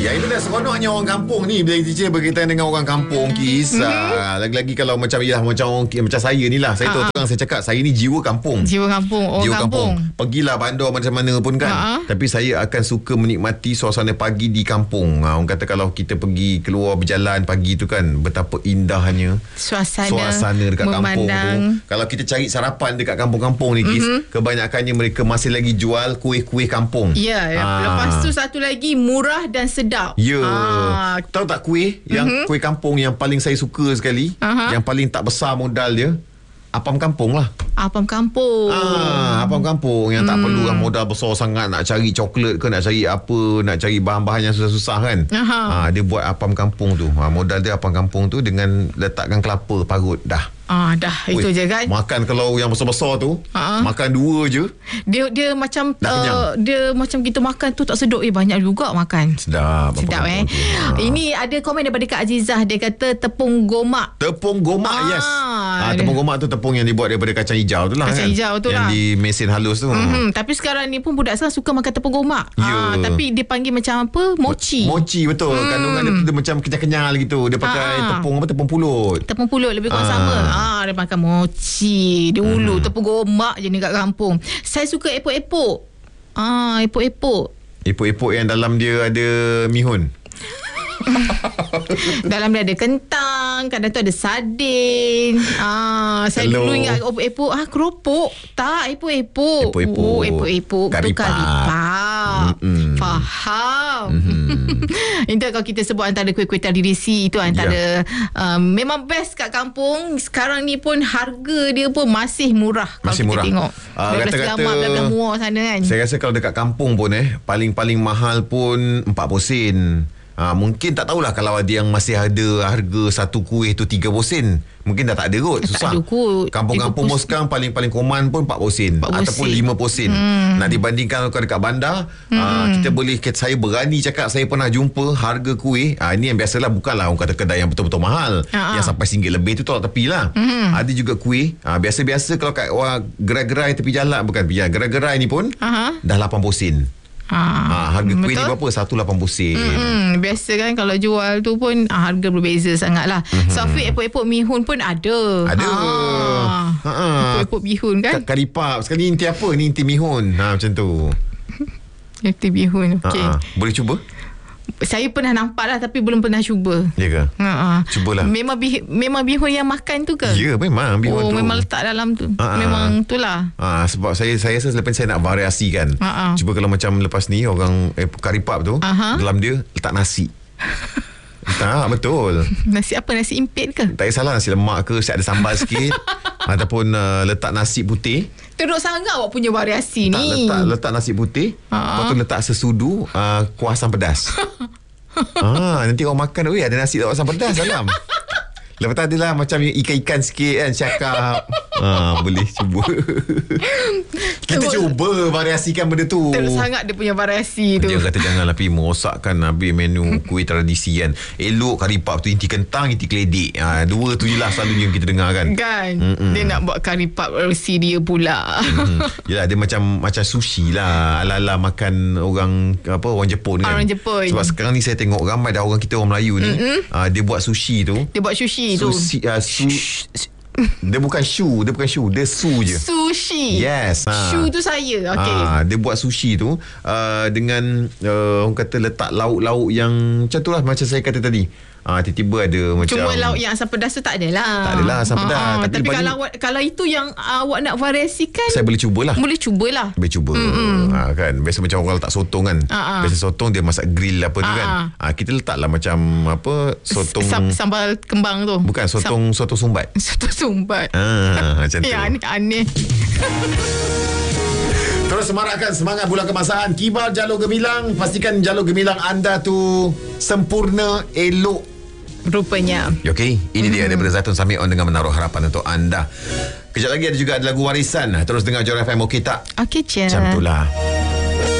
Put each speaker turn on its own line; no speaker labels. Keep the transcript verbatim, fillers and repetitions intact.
Ya, itu dah seronoknya orang kampung ni. Bila kita berkaitan dengan orang kampung, kisah. Mm-hmm. Lagi-lagi kalau macam ya, macam macam saya ni lah. Saya uh-huh. terus terang saya cakap, saya ni jiwa kampung.
Jiwa kampung, orang
jiwa kampung.
kampung.
Pergilah bandar macam mana pun kan. Uh-huh. Tapi saya akan suka menikmati suasana pagi di kampung. Ha, orang kata kalau kita pergi keluar berjalan pagi tu kan, betapa indahnya
suasana,
suasana dekat
memandang.
Kampung tu. Kalau kita cari sarapan dekat kampung-kampung ni, Kis, mm-hmm. kebanyakannya mereka masih lagi jual kuih-kuih kampung.
Ya, yeah, ha. Lepas tu satu lagi murah dan sedap.
Ya. Yeah. Ha. Tahu tak kuih yang mm-hmm. kuih kampung yang paling saya suka sekali, uh-huh. yang paling tak besar modal dia, apam kampung lah.
Apam kampung.
Ah, apam kampung yang hmm. tak perlu kan modal besar sangat nak cari coklat ke, nak cari apa, nak cari bahan-bahan yang susah-susah kan. Ah, dia buat apam kampung tu. Ah, modal dia apam kampung tu dengan letakkan kelapa parut dah.
Ah, dah. Ui, itu je kan.
Makan kalau yang besar-besar tu, uh-huh. makan dua je.
Dia dia macam uh, dia macam kita makan tu tak sedap. Eh, banyak juga makan.
Sedap.
Sedap eh. Ha. Ini ada komen daripada Kak Azizah. Dia kata tepung gomak.
Tepung gomak, ah, yes. Ah, tepung gomak tu tepung yang dibuat daripada kacang hijau tu lah.
Kacang
kan?
hijau tu
yang
lah.
Yang di mesin halus tu.
Mm-hmm. Tapi sekarang ni pun budak sekarang suka makan tepung gomak.
Yeah.
Ah, tapi dia panggil macam apa? Mochi.
Mochi, betul. Hmm. Kandungan dia, dia macam kenyal-kenyal gitu. Dia pakai ah. tepung apa? Tepung pulut.
Tepung pulut lebih kurang ah. sama. Ah, dia makan mochi dulu, hmm. tepung gomak je ni kat kampung. Saya suka epok-epok. Ah, epok-epok.
Epok-epok yang dalam dia ada mihun.
Dalam dia ada kentang, kadang tu ada sardin. Ah, saya Hello. dulu ingat epok-epok, ah keropok. Tak, epok-epok.
Epok-epok.
Oh, epok-epok.
Karipap.
Karipap. Mm-mm. Faham. Mm-hmm. Itu kalau kita sebut antara kuih-kuih tradisi, itu antara yeah. um, memang best kat kampung. Sekarang ni pun harga dia pun masih murah.
Masih
kalau kita
murah.
tengok.
Uh, kata-kata
belah muar sana kan.
Saya rasa kalau dekat kampung pun eh paling-paling mahal pun empat puluh sen. Ha, mungkin tak tahulah kalau ada yang masih ada harga satu kuih tu tiga puluh sen. Mungkin dah tak ada kot. Susah.
Tak ada kot.
Kampung-kampung pun sekarang paling-paling koman pun empat puluh sen ataupun lima puluh sen. Hmm. Nak dibandingkan kalau dekat bandar, hmm. ha, kita boleh, saya berani cakap saya pernah jumpa harga kuih. Ha, ini yang biasalah, bukanlah orang kata kedai yang betul-betul mahal. Ha-ha. Yang sampai singgit lebih tu tolak tepi lah. Hmm. Ada juga kuih. Ha, biasa-biasa kalau kat orang gerai-gerai tepi jalan, bukan tepi jalan, gerai-gerai ni pun ha. dah lapan puluh sen. Ha, ha, harga kuih ni berapa? seratus lapan puluh sen.
Mm-hmm. Biasa kan kalau jual tu pun ha, harga berbeza sangat lah. Mm-hmm. Sofik epok-epok mihun pun ada.
Ada.
Ha. Ha. Epok-epok mihun kan.
Karipap. Sekali inti apa? Ni inti mihun. Ha, macam tu.
Inti mihun. Okey.
Ha, ha. Boleh cuba?
Saya pernah nampak lah tapi belum pernah cuba.
Ya ke?
Ha.
Cubalah.
Memang bih- memang bihun yang makan tu ke?
Ya, memang bihun
oh,
tu. Oh,
memang letak dalam tu. Ha. Memang itulah.
Ha, sebab saya saya rasa selepas saya nak variasikan. Ha. Cuba kalau macam lepas ni orang eh, karipap tu, Aha. dalam dia letak nasi. Tak, betul.
Nasi apa? Nasi impit ke?
Tak kisahlah, nasi lemak ke, ada sambal sikit. Ataupun uh, letak nasi putih.
Teruk sangat awak punya variasi
letak,
ni.
Letak letak nasi putih. Lepas tu letak sesudu uh, kuah asam pedas. ah, nanti orang makan, weh ada nasi asam pedas dalam. Lepas tu adalah macam ikan-ikan sikit kan, cakap. Ha, boleh cuba. Kita cuba variasikan benda tu.
Terus sangat dia punya variasi tu.
Dia kata janganlah pergi merosakkan habis menu kuih tradisi kan. Elok karipap tu inti kentang, inti keledek. Ha, dua tu je lah selalunya yang kita dengar kan.
Kan. Mm-mm. Dia nak buat karipap versi dia pula.
Mm-hmm. Yelah, dia macam macam sushi lah. Ala-ala makan orang apa orang Jepun kan.
Orang Jepun.
Sebab sekarang ni saya tengok ramai dah orang kita orang Melayu ni. Uh, dia buat sushi tu.
Dia buat sushi tu.
Sushi, uh, su- dia bukan shu, dia bukan shu, dia su je.
Sushi.
Yes. Ha.
Shu tu saya. Okey.
Ha, dia buat sushi tu uh, dengan uh, orang kata letak lauk-lauk yang macam tu lah, macam saya kata tadi. Ah, ha, tiba-tiba ada macam
cuma lauk yang asam pedas tu tak adalah.
Tak adalah asam pedas.
Ha,
tapi
tapi kalau awak, kalau itu yang uh, awak nak variasikan,
saya boleh cubalah.
Boleh cubalah.
Boleh cuba. Ha, kan. Biasa macam orang letak sotong kan. Ha-ha. Biasa sotong dia masak grill apa tu kan. Ha, kita letaklah macam apa sotong
Sam, sambal kembang tu.
Bukan sotong Sam, sotong sumbat.
Sotong sumbat.
Ha, macam tu.
Ya, aneh-aneh.
Terus semarakkan semangat bulan kebangsaan. Kibar jalur gemilang. Pastikan jalur gemilang anda tu sempurna, elok
rupanya.
Okey, ini mm-hmm. dia daripada Zaitun Samion dengan menaruh harapan untuk anda. Kejap lagi ada juga ada lagu warisan. Terus dengar Jora F M, okey tak?
Okey je.
Macam itulah.